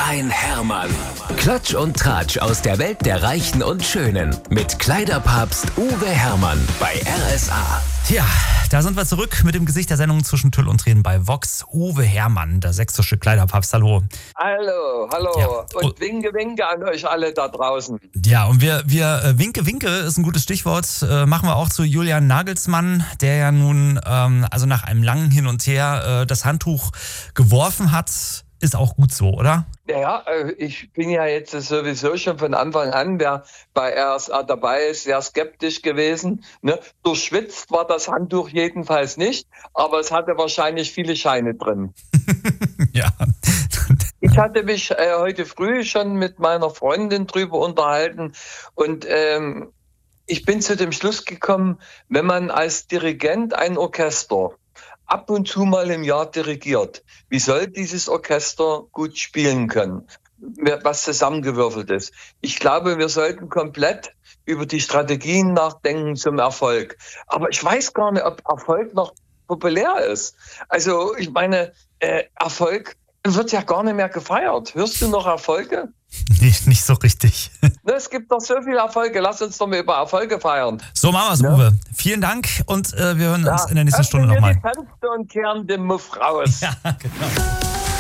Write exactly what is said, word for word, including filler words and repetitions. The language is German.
ein Hermann. Klatsch und Tratsch aus der Welt der Reichen und Schönen. Mit Kleiderpapst Uwe Hermann bei R S A. Ja, da sind wir zurück mit dem Gesicht der Sendung zwischen Tüll und Tränen bei Vox. Uwe Hermann, der sächsische Kleiderpapst. Hallo. Hallo, hallo. Ja. Und winke, winke an euch alle da draußen. Ja, und wir, wir äh, winke, winke ist ein gutes Stichwort. Äh, machen wir auch zu Julian Nagelsmann, der ja nun, ähm, also nach einem langen Hin und Her, äh, das Handtuch geworfen hat. Ist auch gut so, oder? Ja, ich bin ja jetzt sowieso schon von Anfang an, wer bei R S A dabei ist, sehr skeptisch gewesen. Ne? Durchschwitzt war das Handtuch jedenfalls nicht, aber es hatte wahrscheinlich viele Scheine drin. Ja. Ich hatte mich äh, heute früh schon mit meiner Freundin drüber unterhalten und ähm, ich bin zu dem Schluss gekommen, wenn man als Dirigent ein Orchester ab und zu mal im Jahr dirigiert, wie soll dieses Orchester gut spielen können, was zusammengewürfelt ist? Ich glaube, wir sollten komplett über die Strategien nachdenken zum Erfolg. Aber ich weiß gar nicht, ob Erfolg noch populär ist. Also ich meine, äh, Erfolg wird ja gar nicht mehr gefeiert. Hörst du noch Erfolge? Nee, nicht so richtig. Ne, es gibt doch so viele Erfolge. Lass uns doch mal über Erfolge feiern. So machen wir's, Ja. Uwe. Vielen Dank und äh, wir hören uns Ja. in der nächsten Öffnen Stunde wir nochmal. die Fenster und kehren den Muff raus. Ja, genau.